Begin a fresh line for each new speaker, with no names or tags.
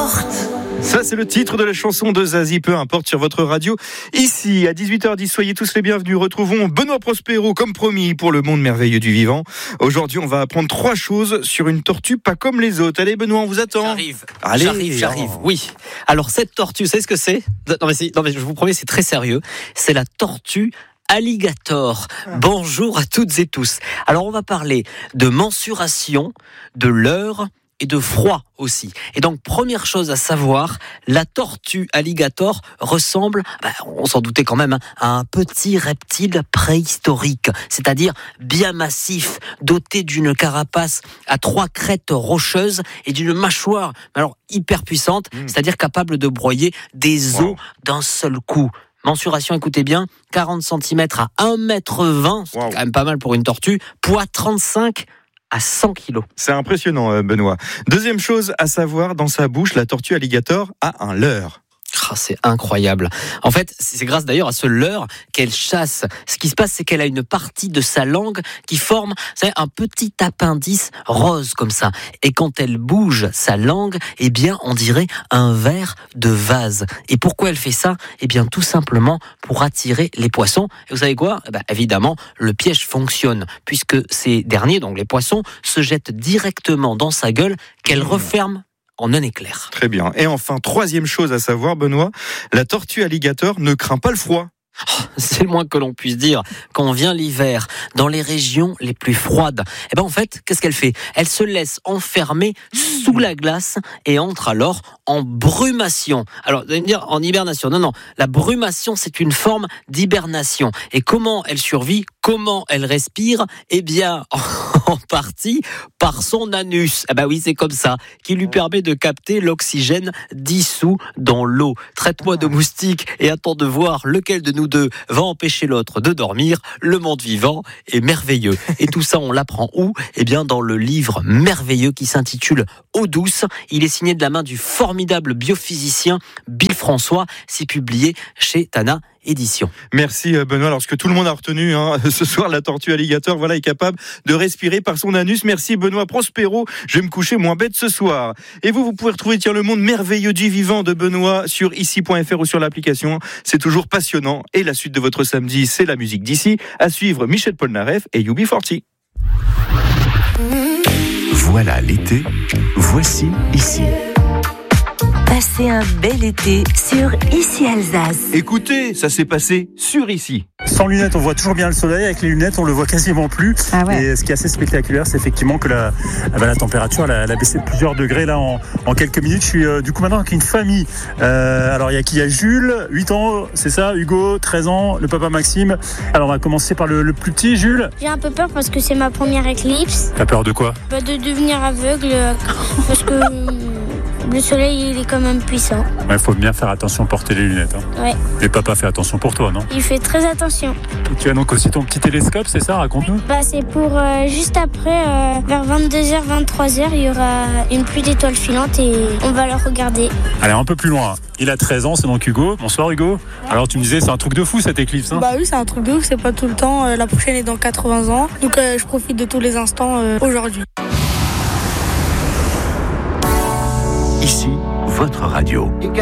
importe.
Ça, c'est le titre de la chanson de Zazie, peu importe, sur votre radio. Ici, à 18h10, soyez tous les bienvenus. Retrouvons Benoît Prospero, comme promis, pour le monde merveilleux du vivant. Aujourd'hui, on va apprendre 3 choses sur une tortue pas comme les autres. Allez, Benoît, on vous attend.
J'arrive. Oui. Alors, cette tortue, vous savez ce que c'est ? Non, mais je vous promets, c'est très sérieux. C'est la tortue alligator. Bonjour à toutes et tous. Alors, on va parler de mensuration, de l'heure et de froid aussi. Et donc, première chose à savoir, la tortue alligator ressemble, on s'en doutait quand même, à un petit reptile préhistorique, c'est-à-dire bien massif, doté d'une carapace à 3 crêtes rocheuses et d'une mâchoire hyper puissante, c'est-à-dire capable de broyer des os d'un seul coup. Mensuration, écoutez bien, 40 cm à 1,20 m, c'est quand même pas mal pour une tortue, poids 35 à 100 kilos.
C'est impressionnant, Benoît. Deuxième chose à savoir, dans sa bouche, la tortue alligator a un leurre.
C'est incroyable. En fait, c'est grâce d'ailleurs à ce leurre qu'elle chasse. Ce qui se passe, c'est qu'elle a une partie de sa langue qui forme, vous savez, un petit appendice rose comme ça. Et quand elle bouge sa langue, on dirait un verre de vase. Et pourquoi elle fait ça ? Tout simplement pour attirer les poissons. Et vous savez quoi ? Évidemment, le piège fonctionne puisque ces derniers, donc les poissons, se jettent directement dans sa gueule qu'elle referme en un éclair.
Très bien. Et enfin, 3e chose à savoir, Benoît, la tortue alligator ne craint pas le froid.
C'est le moins que l'on puisse dire. Quand vient l'hiver, dans les régions les plus froides, en fait, qu'est-ce qu'elle fait ? Elle se laisse enfermer sous la glace et entre alors en brumation. Alors, vous allez me dire, en hibernation. Non, la brumation, c'est une forme d'hibernation. Et comment elle survit ? Comment elle respire ? En partie par son anus. Oui, c'est comme ça, qui lui permet de capter l'oxygène dissous dans l'eau. Traite-moi de moustique et attends de voir lequel de nous deux va empêcher l'autre de dormir. Le monde vivant est merveilleux. Et tout ça, on l'apprend où ? Dans le livre merveilleux qui s'intitule Eau douce. Il est signé de la main du formidable biophysicien Bill François. C'est publié chez Tana Édition.
Merci Benoît. Alors, ce que tout le monde a retenu ce soir, la tortue alligator est capable de respirer par son anus. Merci Benoît Prospero. Je vais me coucher moins bête ce soir. Et vous pouvez retrouver le monde merveilleux du vivant de Benoît sur ici.fr ou sur l'application. C'est toujours passionnant. Et la suite de votre samedi, c'est la musique d'ici. À suivre, Michel Polnareff et UB40.
Voilà l'été, voici ici.
Passez un bel été sur Ici Alsace.
Écoutez, ça s'est passé sur ici.
Sans lunettes, on voit toujours bien le soleil. Avec les lunettes, on le voit quasiment plus. Et ce qui est assez spectaculaire, c'est effectivement que la température elle a baissé de plusieurs degrés là en quelques minutes. Je suis du coup maintenant avec une famille. Alors il y a Jules, 8 ans, c'est ça, Hugo, 13 ans, le papa Maxime. Alors on va commencer par le plus petit, Jules.
J'ai un peu peur parce que c'est ma première éclipse.
T'as peur de quoi ?
De devenir aveugle parce que le soleil il est quand même puissant.
Il faut bien faire attention, porter les lunettes.
Ouais.
Et papa fait attention pour toi, non ?
Il fait très attention.
Tu as donc aussi ton petit télescope, c'est ça ? Raconte-nous.
C'est pour juste après, vers 22h, 23h, il y aura une pluie d'étoiles filantes et on va le regarder.
Allez, un peu plus loin. Il a 13 ans, c'est donc Hugo. Bonsoir Hugo. Ouais. Alors tu me disais, c'est un truc de fou cette éclipse.
Oui, c'est un truc de ouf, c'est pas tout le temps. La prochaine est dans 80 ans. Donc je profite de tous les instants aujourd'hui.
Ici, votre radio.